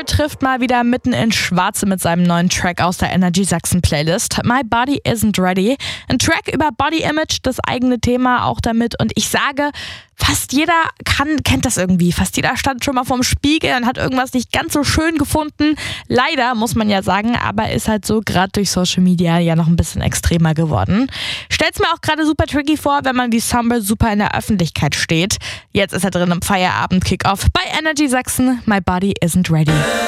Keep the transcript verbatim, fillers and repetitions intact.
trifft mal wieder mitten ins Schwarze mit seinem neuen Track aus der Energy Sachsen Playlist. My Body Isn't Ready. Ein Track über Body Image, das eigene Thema auch damit. Und ich sage, fast jeder kann, kennt das irgendwie. Fast jeder stand schon mal vorm Spiegel und hat irgendwas nicht ganz so schön gefunden. Leider, muss man ja sagen, aber ist halt so gerade durch Social Media ja noch ein bisschen extremer geworden. Stellt's mir auch gerade super tricky vor, wenn man wie Summer super in der Öffentlichkeit steht. Jetzt ist er drin im Feierabend-Kickoff bei Energy Sachsen. My Body Isn't Ready.